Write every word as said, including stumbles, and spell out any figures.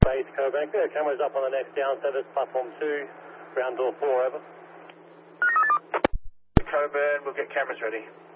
Base Coburn, clear cameras up on the next down service, platform two, ground door four, over. Coburn, we'll get cameras ready.